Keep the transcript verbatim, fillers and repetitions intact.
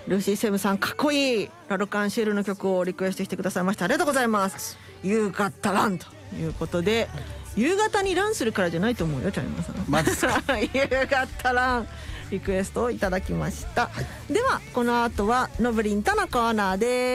ルーシーセブンさんかっこいいラルカンシェルの曲をリクエストしてくださいました。ありがとうございます。夕方ランということで、はい、夕方にランするからじゃないと思うよ、チャイマさん。 まず夕方ランリクエストをいただきました、はい、ではこの後はのぶりんとのコーナーです。